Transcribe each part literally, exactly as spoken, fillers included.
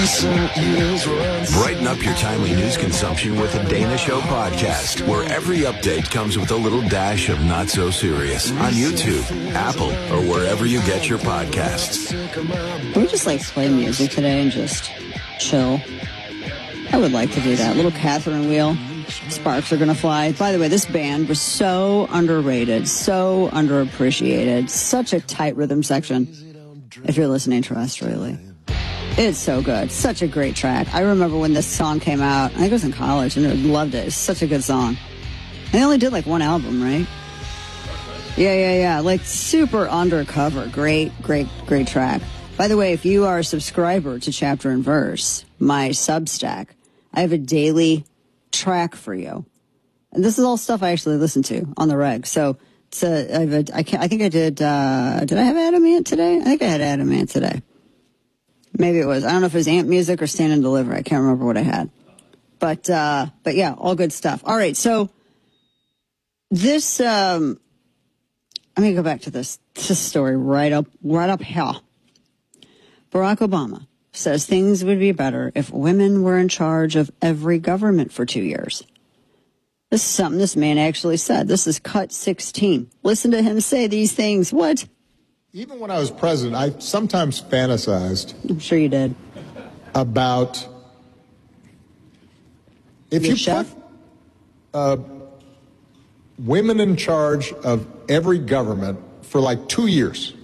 Brighten up your timely news consumption with the Dana Show podcast, where every update comes with a little dash of not so serious on YouTube, Apple, or wherever you get your podcasts. Can we just like play music today and just chill? I would like to do that. Little Catherine Wheel. Sparks are gonna fly. By the way, this band was so underrated, so underappreciated, such a tight rhythm section. If you're listening terrestrially. It's so good. Such a great track. I remember when this song came out. I think I was in college and I loved it. It's such a good song. And they only did like one album, right? Yeah, yeah, yeah. Like super undercover. Great, great, great track. By the way, if you are a subscriber to Chapter and Verse, my Substack, I have a daily track for you. And this is all stuff I actually listen to on the reg. So it's a, I, have a, I, can't, I think I did, uh, did I have Adam Ant today? I think I had Adam Ant today. Maybe it was. I don't know if it was Ant Music or Stand and Deliver. I can't remember what I had. But, uh, but yeah, all good stuff. All right. So this, um, let me go back to this, this story right up, right up here. Barack Obama says things would be better if women were in charge of every government for two years. This is something this man actually said. This is cut sixteen. Listen to him say these things. What? Even when I was president, I sometimes fantasized. I'm sure you did. About if Your you chef? put uh, women in charge of every government for like two years,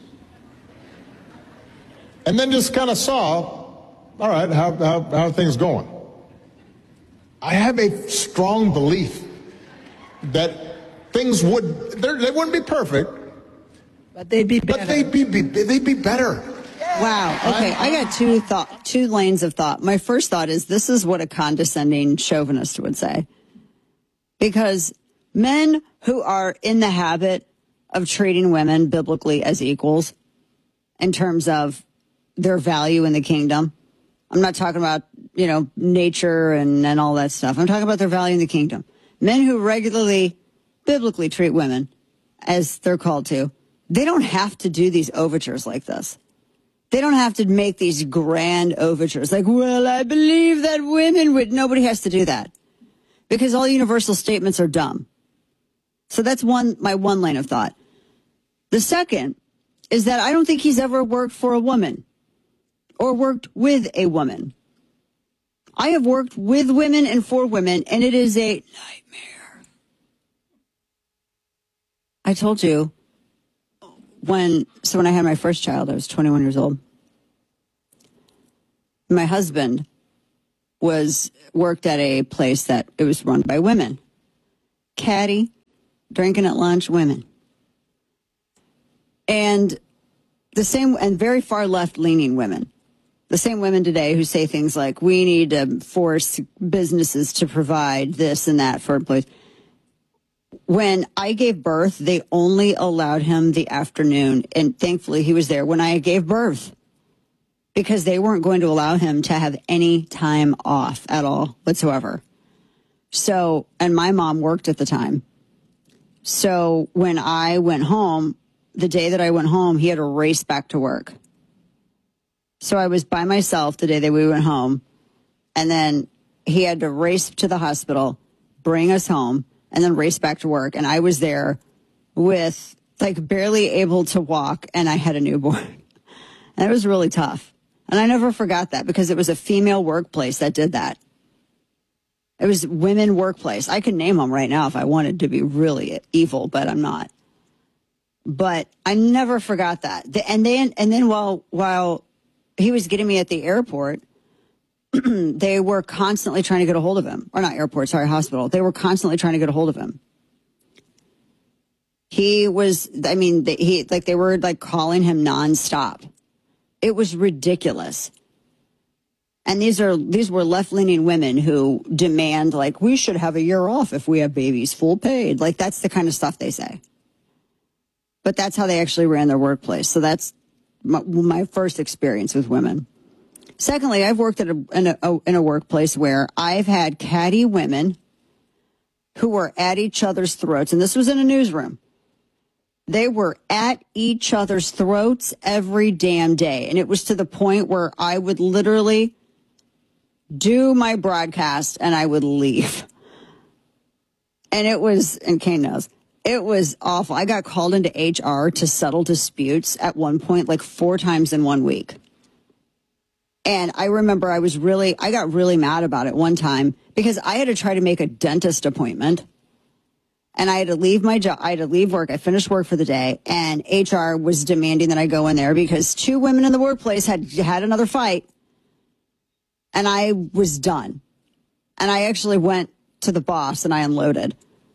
and then just kind of saw, all right, how, how, how are things going? I have a strong belief that things would, they wouldn't be perfect. But they'd be better. But they'd be, be they'd be better. Wow. Okay, I got two thought, two lanes of thought. My first thought is this is what a condescending chauvinist would say, because men who are in the habit of treating women biblically as equals, in terms of their value in the kingdom. I'm not talking about you know nature and and all that stuff. I'm talking about their value in the kingdom. Men who regularly, biblically treat women as they're called to. They don't have to do these overtures like this. They don't have to make these grand overtures like, well, I believe that women would. Nobody has to do that because all universal statements are dumb. So that's one, my one lane of thought. The second is that I don't think he's ever worked for a woman or worked with a woman. I have worked with women and for women, and it is a nightmare. I told you. When, so when I had my first child, I was twenty-one years old. My husband was, worked at a place that it was run by women. Caddy, drinking at lunch, women. And the same, and very far left leaning women. The same women today who say things like, we need to force businesses to provide this and that for employees. When I gave birth, they only allowed him the afternoon, and thankfully he was there when I gave birth because they weren't going to allow him to have any time off at all whatsoever. So, and my mom worked at the time. So when I went home, the day that I went home, he had to race back to work. So I was by myself the day that we went home, and then he had to race to the hospital, bring us home, and then race back to work. And I was there with, like, barely able to walk, and I had a newborn. And it was really tough. And I never forgot that because it was a female workplace that did that. It was women workplace. I could name them right now if I wanted to be really evil, but I'm not. But I never forgot that. And then, and then while, while he was getting me at the airport, they were constantly trying to get a hold of him. Or not airport, sorry, hospital. They were constantly trying to get a hold of him. He was, I mean, they, he like they were like calling him nonstop. It was ridiculous. And these are these were left-leaning women who demand, like, we should have a year off if we have babies, full paid. Like, that's the kind of stuff they say. But that's how they actually ran their workplace. So that's my, my first experience with women. Secondly, I've worked at a, in, a, in a workplace where I've had catty women who were at each other's throats, and this was in a newsroom. They were at each other's throats every damn day, and it was to the point where I would literally do my broadcast, and I would leave. And it was, and Kane knows, it was awful. I got called into H R to settle disputes at one point, like four times in one week. And I remember I was really, I got really mad about it one time because I had to try to make a dentist appointment. And I had to leave my job. I had to leave work. I finished work for the day. And H R was demanding that I go in there because two women in the workplace had had another fight. And I was done. And I actually went to the boss and I unloaded.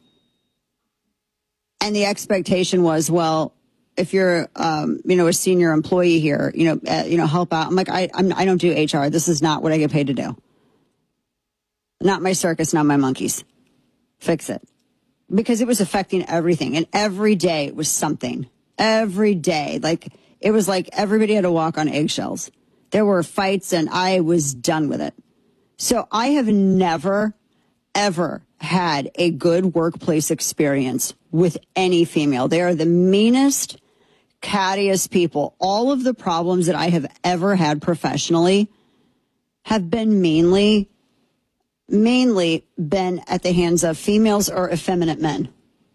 And the expectation was, well, if you're, um, you know, a senior employee here, you know, uh, you know, help out. I'm like, I, I'm, I don't do H R. This is not what I get paid to do. Not my circus, not my monkeys. Fix it. Because it was affecting everything. And every day it was something. Every day. Like, it was like everybody had to walk on eggshells. There were fights and I was done with it. So I have never, ever had a good workplace experience with any female. They are the meanest, cattiest people. All of the problems that I have ever had professionally have been mainly, mainly been at the hands of females or effeminate men.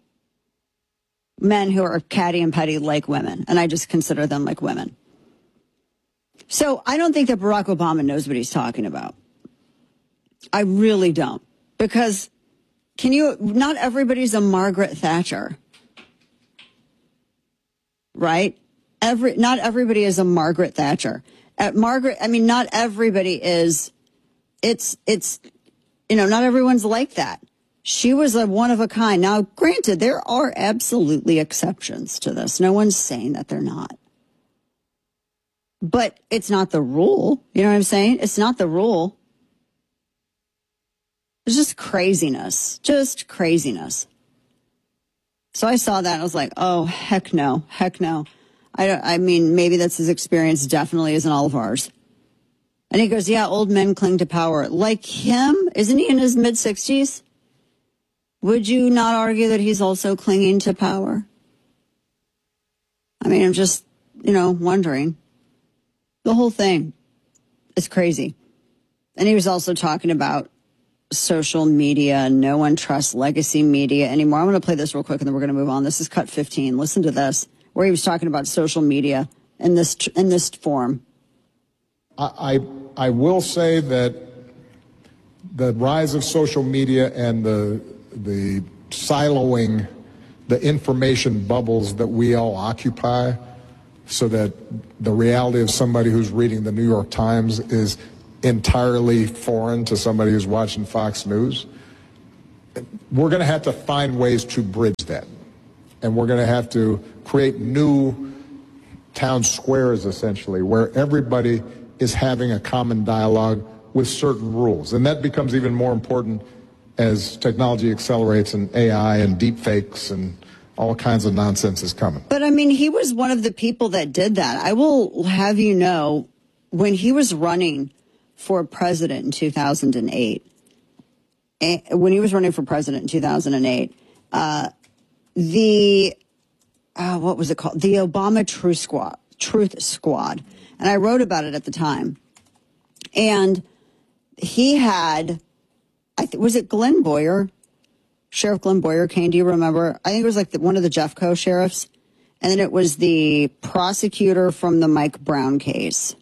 Men who are catty and petty like women. And I just consider them like women. So I don't think that Barack Obama knows what he's talking about. I really don't. Because can you, not everybody's a Margaret Thatcher. Right? Every, not everybody is a Margaret Thatcher. At Margaret, I mean, not everybody is, it's, it's, you know, not everyone's like that. She was a one of a kind. Now, granted, there are absolutely exceptions to this. No one's saying that they're not. But it's not the rule. You know what I'm saying? It's not the rule. It's just craziness. Just craziness. So I saw that and I was like, oh, heck no. Heck no. I, don't, I mean, maybe that's his experience. Definitely isn't all of ours. And he goes, yeah, old men cling to power. Like him? Isn't he in his mid-sixties? Would you not argue that he's also clinging to power? I mean, I'm just, you know, wondering. The whole thing is crazy. And he was also talking about social media. No one trusts legacy media anymore. I'm going to play this real quick and then we're going to move on. This is cut fifteen. Listen to this, where he was talking about social media in this in this form. I, I, I will say that the rise of social media and the, the siloing the information bubbles that we all occupy so that the reality of somebody who's reading the New York Times is entirely foreign to somebody who's watching Fox News. We're going to have to find ways to bridge that. And we're going to have to create new town squares, essentially, where everybody is having a common dialogue with certain rules. And that becomes even more important as technology accelerates and A I and deep fakes and all kinds of nonsense is coming. But, I mean, he was one of the people that did that. I will have you know, when he was running for president in two thousand eight, when he was running for president in two thousand eight, uh, the, uh, what was it called? The Obama Truth Squad, Truth Squad. And I wrote about it at the time. And he had, I th- was it Glenn Boyer? Sheriff Glenn Boyer, Kane, do you remember? I think it was like the, one of the Jeffco sheriffs. And then it was the prosecutor from the Mike Brown case.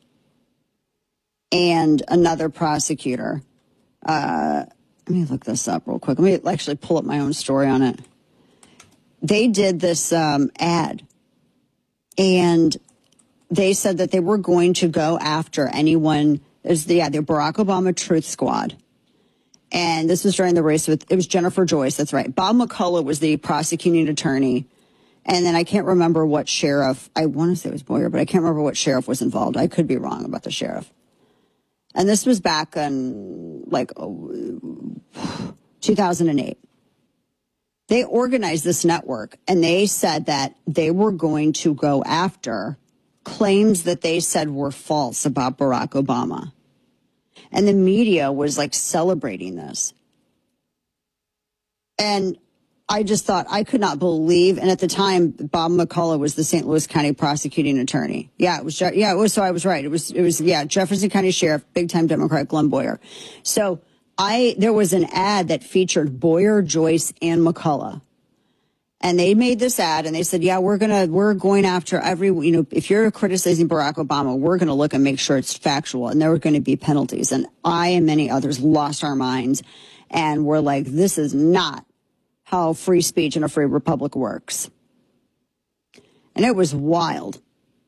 And another prosecutor. Uh, let me look this up real quick. Let me actually pull up my own story on it. They did this um, ad. And they said that they were going to go after anyone. It was the, yeah, the Barack Obama Truth Squad. And this was during the race with, it was Jennifer Joyce, that's right. Bob McCullough was the prosecuting attorney. And then I can't remember what sheriff, I want to say it was Boyer, but I can't remember what sheriff was involved. I could be wrong about the sheriff. And this was back in like oh, two thousand eight. They organized this network and they said that they were going to go after claims that they said were false about Barack Obama. And the media was like celebrating this. And I just thought, I could not believe, and at the time, Bob McCullough was the Saint Louis County prosecuting attorney. Yeah, it was, yeah, it was, so I was right. It was, it was, yeah, Jefferson County Sheriff, big-time Democrat Glenn Boyer. So I, there was an ad that featured Boyer, Joyce, and McCullough. And they made this ad and they said, yeah, we're going to, we're going after every, you know, if you're criticizing Barack Obama, we're going to look and make sure it's factual and there were going to be penalties. And I and many others lost our minds and we're like, this is not how free speech in a free republic works. And it was wild.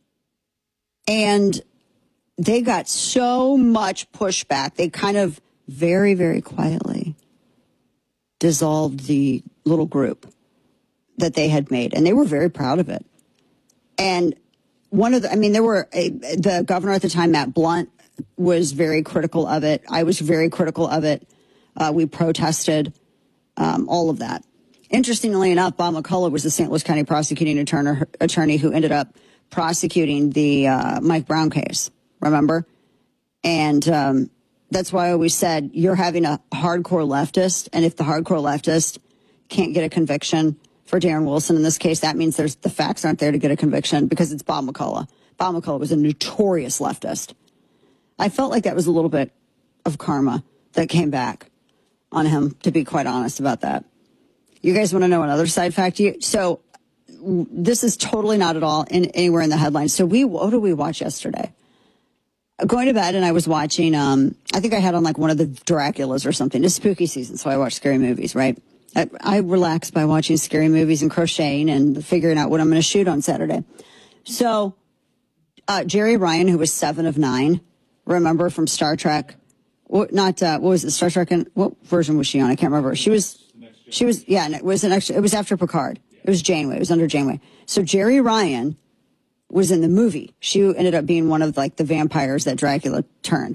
And they got so much pushback. They kind of very, very quietly dissolved the little group that they had made, and they were very proud of it. And one of the, I mean, there were, a, the governor at the time, Matt Blunt, was very critical of it. I was very critical of it. Uh, we protested, um, all of that. Interestingly enough, Bob McCullough was the Saint Louis County prosecuting attorney, attorney who ended up prosecuting the uh, Mike Brown case, remember? And um, that's why I always said, you're having a hardcore leftist, and if the hardcore leftist can't get a conviction for Darren Wilson in this case, that means there's the facts aren't there to get a conviction because it's Bob McCullough. Bob McCullough was a notorious leftist. I felt like that was a little bit of karma that came back on him, to be quite honest about that. You guys want to know another side fact? You, so this is totally not at all in anywhere in the headlines. So we, what did we watch yesterday? Going to bed and I was watching, um, I think I had on like one of the Draculas or something. It's spooky season, so I watch scary movies, right? I, I relax by watching scary movies and crocheting and figuring out what I'm going to shoot on Saturday. So uh, Jerry Ryan, who was seven of nine, remember from Star Trek? What, not uh, what was it? Star Trek? And what version was she on? I can't remember. She was, she was, yeah. It was an extra. It was after Picard. It was Janeway. It was under Janeway. So Jerry Ryan was in the movie. She ended up being one of like the vampires that Dracula turned.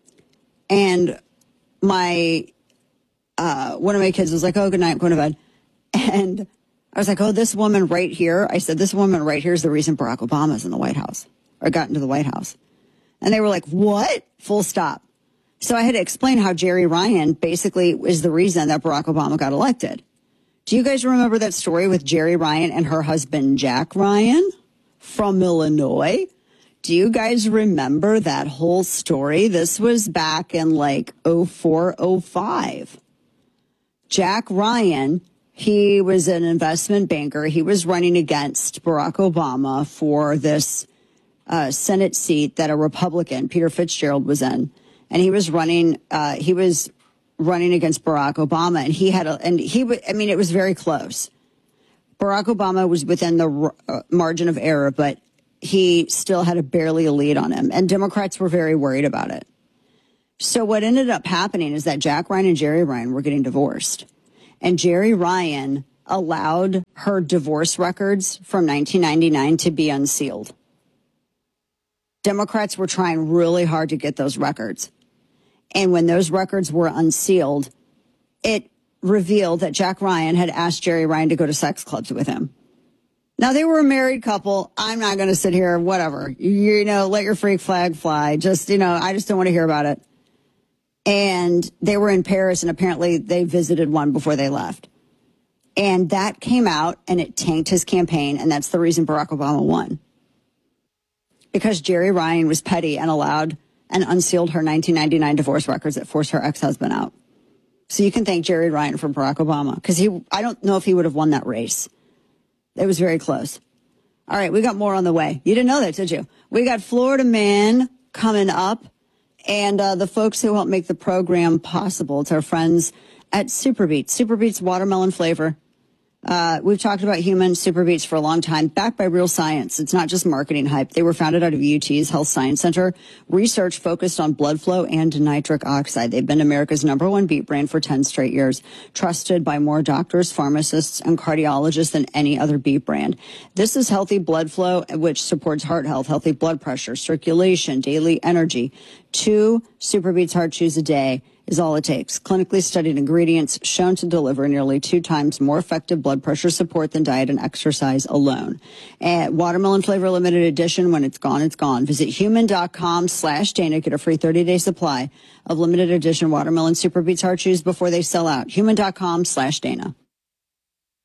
And my. Uh, one of my kids was like, oh, good night, I'm going to bed. And I was like, oh, this woman right here. I said, this woman right here is the reason Barack Obama's in the White House or got into the White House. And they were like, what? Full stop. So I had to explain how Jerry Ryan basically is the reason that Barack Obama got elected. Do you guys remember that story with Jerry Ryan and her husband, Jack Ryan from Illinois? Do you guys remember that whole story? This was back in like oh four, oh five. Jack Ryan, he was an investment banker. He was running against Barack Obama for this uh, Senate seat that a Republican, Peter Fitzgerald, was in. And he was running, uh, he was running against Barack Obama. And he had a, and he, w- I mean, it was very close. Barack Obama was within the uh, margin of error, but he still had a barely a lead on him. And Democrats were very worried about it. So what ended up happening is that Jack Ryan and Jerry Ryan were getting divorced. And Jerry Ryan allowed her divorce records from nineteen ninety-nine to be unsealed. Democrats were trying really hard to get those records. And when those records were unsealed, it revealed that Jack Ryan had asked Jerry Ryan to go to sex clubs with him. Now, they were a married couple. I'm not going to sit here, whatever. You know, let your freak flag fly. Just, you know, I just don't want to hear about it. And they were in Paris, and apparently they visited one before they left. And that came out, and it tanked his campaign, and that's the reason Barack Obama won. Because Jerry Ryan was petty and allowed and unsealed her nineteen ninety-nine divorce records that forced her ex-husband out. So you can thank Jerry Ryan for Barack Obama, because he, I don't know if he would have won that race. It was very close. All right, we got more on the way. You didn't know that, did you? We got Florida Man coming up. And uh, the folks who help make the program possible, it's our friends at Superbeets. Superbeets watermelon flavor. Uh, we've talked about human Superbeets for a long time, backed by real science. It's not just marketing hype. They were founded out of U T's Health Science Center. Research focused on blood flow and nitric oxide. They've been America's number one beet brand for ten straight years, trusted by more doctors, pharmacists, and cardiologists than any other beet brand. This is healthy blood flow, which supports heart health, healthy blood pressure, circulation, daily energy. Two Superbeets Heart Chews a day is all it takes. Clinically studied ingredients shown to deliver nearly two times more effective blood pressure support than diet and exercise alone. And watermelon flavor limited edition. When it's gone, it's gone. Visit human.com slash Dana. Get a free thirty-day supply of limited edition watermelon Superbeets Heart Chews before they sell out. Human.com slash Dana.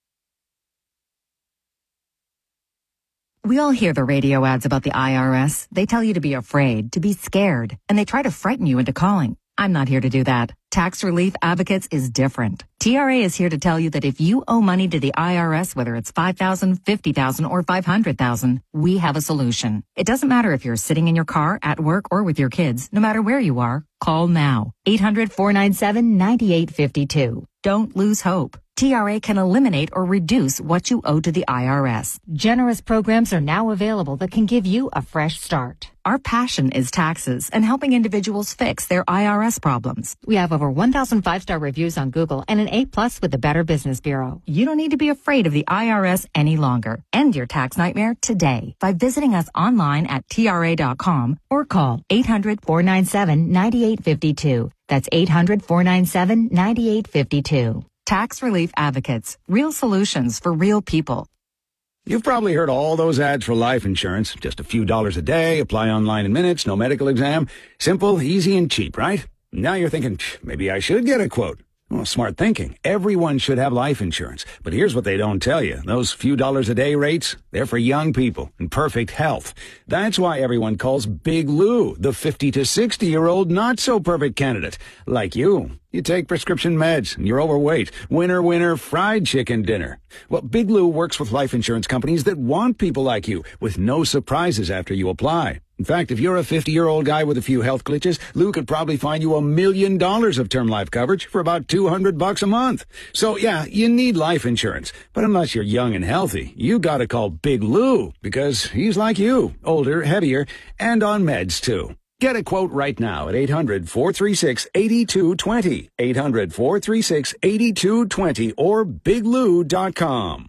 We all hear the radio ads about the I R S. They tell you to be afraid, to be scared, and they try to frighten you into calling. I'm not here to do that. Tax Relief Advocates is different. T R A is here to tell you that if you owe money to the I R S, whether it's five thousand dollars, fifty thousand dollars, or five hundred thousand dollars, we have a solution. It doesn't matter if you're sitting in your car, at work, or with your kids. No matter where you are, call now. eight hundred, four nine seven, nine eight five two. Don't lose hope. T R A can eliminate or reduce what you owe to the I R S. Generous programs are now available that can give you a fresh start. Our passion is taxes and helping individuals fix their I R S problems. We have over one thousand five-star reviews on Google and an A plus with the Better Business Bureau. You don't need to be afraid of the I R S any longer. End your tax nightmare today by visiting us online at T R A dot com or call eight hundred, four nine seven, nine eight five two. That's eight hundred, four nine seven, nine eight five two. Tax Relief Advocates. Real solutions for real people. You've probably heard all those ads for life insurance. Just a few dollars a day, apply online in minutes, no medical exam. Simple, easy, and cheap, right? Now you're thinking, maybe I should get a quote. Well, smart thinking. Everyone should have life insurance. But here's what they don't tell you. Those few dollars a day rates, they're for young people in perfect health. That's why everyone calls Big Lou the fifty to sixty-year-old not-so-perfect candidate. Like you. You take prescription meds, and you're overweight. Winner, winner, fried chicken dinner. Well, Big Lou works with life insurance companies that want people like you, with no surprises after you apply. In fact, if you're a fifty-year-old guy with a few health glitches, Lou could probably find you a million dollars of term life coverage for about two hundred bucks a month. So, yeah, you need life insurance. But unless you're young and healthy, you gotta call Big Lou, because he's like you, older, heavier, and on meds, too. Get a quote right now at eight hundred, four three six, eight two two zero, eight hundred, four three six, eight two two zero, or big lou dot com.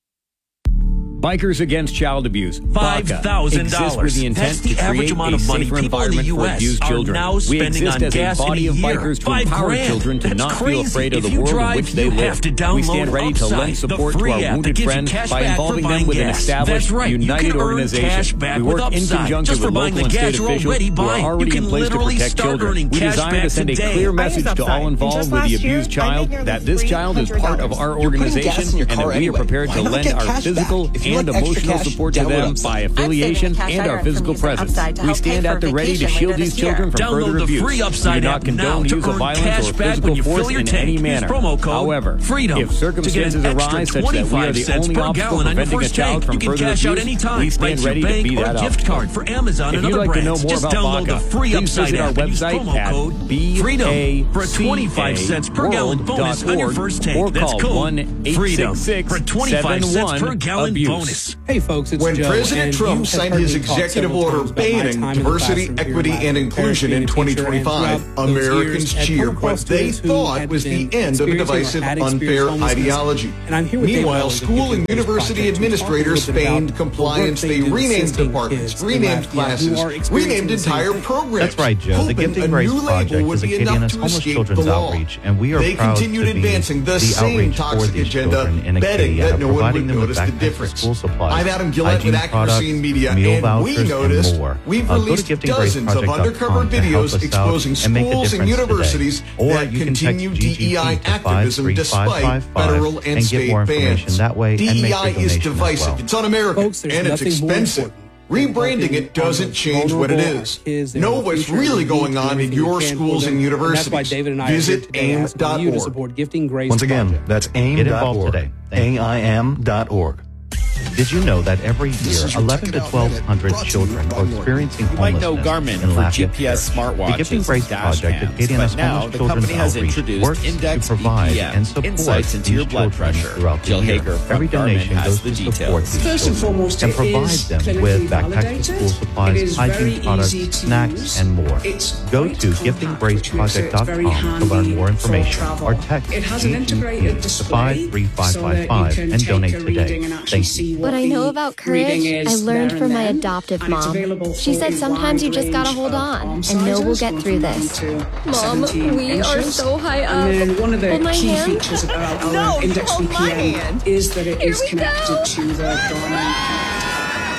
Bikers Against Child Abuse, five thousand dollars. With the intent That's the to average create amount a of money safer people in the environment U for S abused are children. now We spending exist on as gas a body in a of year. bikers to Five empower grand. children to That's not crazy. feel afraid of If the you world drive, in which they you live. have to We download stand ready to lend Upside, support the to free our app that wounded gives you friends cash by back for involving them buying with an gas. established, That's right. united you can organization. Earn cash back We work with in Upside. conjunction Just for with buying local the and gas state you're officials already who are buying. already You in can place to literally protect start children. earning We cash designed back to send a today. clear I use message to all Upside. involved Just with the last year, abused I child made nearly that this child is part of our organization and that we are prepared to lend our physical and emotional support to them by affiliation and our physical presence. We stand at the ready to shield these children from further abuse. We do not condone use of violence or physical force in any manner. However, if circumstances arise such that we are the only obstacle preventing a child from further abuse, we stand ready to be that obstacle. If you'd like to know more about Baca, please visit our website at B A C A world dot org or call one eight six six, seven one, abuse. Hey folks, it's when Joe, President Trump signed his executive order banning diversity, equity, and inclusion in twenty twenty-five, Americans cheered what they thought was the end of a divisive, unfair ideology. Meanwhile, school and university administrators feigned compliance. They renamed departments, renamed classes, renamed entire programs. That's right, Joe. The Gifting Grace Project is Acadiana's homeless children's outreach, and we are they proud continued to be advancing the, the same outreach for toxic these agenda, children in betting Acadiana, that no one would providing them with notice the backpacks, difference. school supplies, I'm Adam Gillette with hygiene Accuracy products, Media, meal and vouchers, we noticed and more. we've Uh, go to released gifting grace dozens of project dot com undercover to help videos us exposing out and make a schools and difference universities today. Or that you can continue text D G G P E I to activism five three five despite five five federal and, and state get more information bans. that way and make D E your I is donation as divisive. well. It's un-American, Folks, there's and it's nothing more expensive. important. Rebranding it doesn't change what it is. Know what's really going on in your schools and universities. Visit aim dot org. Once again, that's aim Get dot involved org. today. A I M dot org. Did you know that every year eleven to twelve hundred children are experiencing You might homelessness know Garmin in for Lafayette? G P S smartwatches The Gifting Grace and Project dash at Acadiana's cams, but now Homeless the Children's company has Outreach introduced works Index to provide E P M, and support insights into these your blood children pressure. throughout the Jill year. Hager from Every Garmin donation has goes the to support details. these First and children foremost, and it provide is them clinically with backpacks to validated. school supplies, It is very hygiene products, easy to snacks, use. and more. It's Go quite to compact, gifting grace project dot which makes it very com to learn handy more for information travel. or text It has an G G P integrated to display five three five so that five you five can and take donate a today. reading and actually Thank see you. what What I know about courage, I learned from my adoptive mom. She said sometimes you just gotta hold on, and know we'll get through this. Mom, we are so high up. And then one of the Hold my key hand. features about our No, Index hold V my P N hand. is that it Here is we connected go. to the Garmin.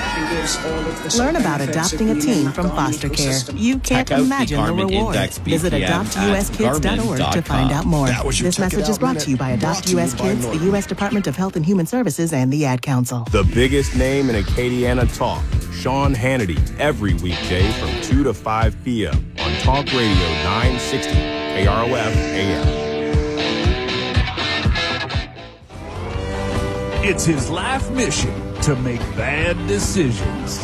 Learn about adopting a teen from foster care. You can't imagine the reward. Visit adopt u s kids dot org to find out more. This message is brought to you by Adopt U S Kids, the U S Department of Health and Human Services, and the Ad Council. The biggest name in Acadiana talk, Sean Hannity, every weekday from two to five p.m. on Talk Radio nine sixty K R O F A M. It's his life mission to make bad decisions.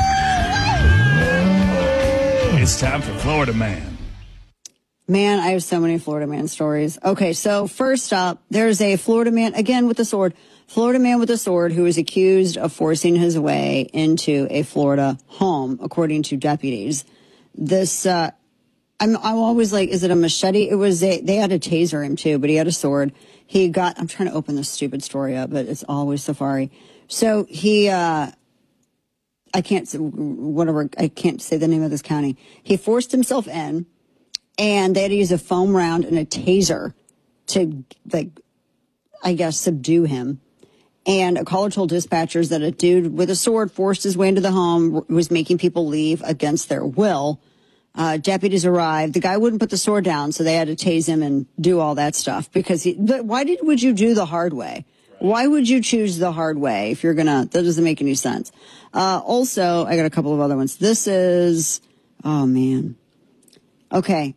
It's time for Florida Man. Man, I have so many Florida Man stories. Okay, so first up, there's a Florida man, again with a sword, Florida man with a sword who is accused of forcing his way into a Florida home, according to deputies. This, uh, I'm, I'm always like, is it a machete? It was a, they had to taser him too, but he had a sword. He got, I'm trying to open this stupid story up, but it's always Safari. So he, uh, I can't, whatever, I can't say the name of this county. He forced himself in, and they had to use a foam round and a taser to, like, I guess, subdue him. And a caller told dispatchers that a dude with a sword forced his way into the home, was making people leave against their will. Uh, deputies arrived. The guy wouldn't put the sword down, so they had to tase him and do all that stuff. Because he, but why did would you do the hard way? Why would you choose the hard way if you're gonna? That doesn't make any sense. Uh, also, I got a couple of other ones. This is, oh man, okay.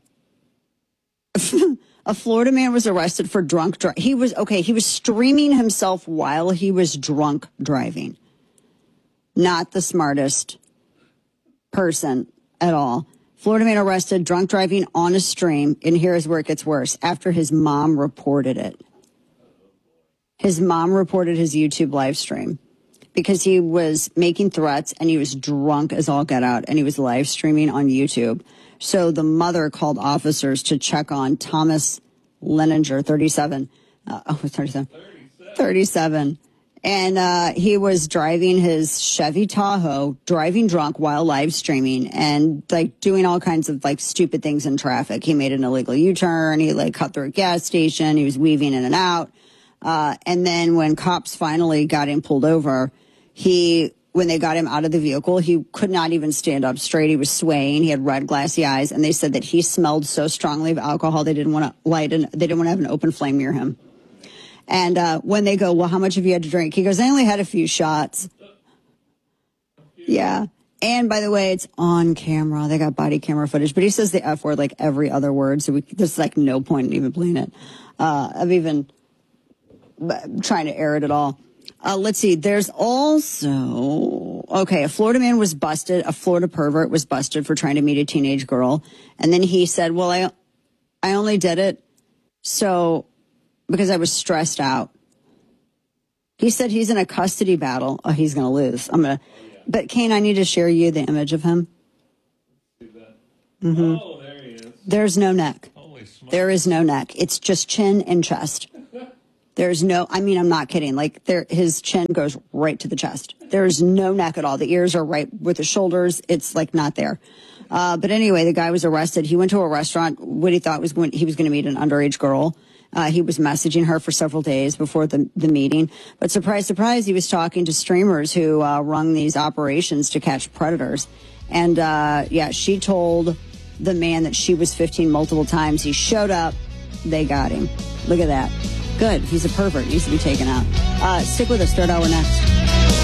A Florida man was arrested for drunk driving. He was okay. He was streaming himself while he was drunk driving. Not the smartest person at all. Florida man arrested drunk driving on a stream, and here's where it gets worse, after his mom reported it. His mom reported his YouTube live stream because he was making threats and he was drunk as all get out, and he was live streaming on YouTube. So the mother called officers to check on Thomas Leninger, thirty-seven. Uh, oh, thirty-seven. thirty-seven. And uh, he was driving his Chevy Tahoe, driving drunk while live streaming and like doing all kinds of like stupid things in traffic. He made an illegal U-turn. He like cut through a gas station. He was weaving in and out. Uh, and then when cops finally got him pulled over, he, when they got him out of the vehicle, he could not even stand up straight. He was swaying. He had red glassy eyes. And they said that he smelled so strongly of alcohol, they didn't want to light an, they didn't want to have an open flame near him. And uh, when they go, well, how much have you had to drink? He goes, I only had a few shots. Yeah. And by the way, it's on camera. They got body camera footage. But he says the F word like every other word. So we, there's like no point in even playing it. Uh, of even trying to air it at all. Uh, let's see. There's also, okay, a Florida man was busted. A Florida pervert was busted for trying to meet a teenage girl. And then he said, well, I, I only did it so because I was stressed out. He said he's in a custody battle. Oh, he's going to lose. I'm going to, but Kane, I need to share you the image of him. Mm-hmm. Oh, there he is. There's no neck. Holy smokes. There is no neck. It's just chin and chest. There's no, I mean, I'm not kidding. Like there, his chin goes right to the chest. There's no neck at all. The ears are right with the shoulders. It's like not there. Uh, but anyway, the guy was arrested. He went to a restaurant. What he thought was going, he was going to meet an underage girl. Uh, he was messaging her for several days before the, the meeting. But surprise, surprise, he was talking to streamers who uh, run these operations to catch predators. And, uh, yeah, she told the man that she was fifteen multiple times. He showed up. They got him. Look at that. Good. He's a pervert. He needs to be taken out. Uh, stick with us. Third hour next.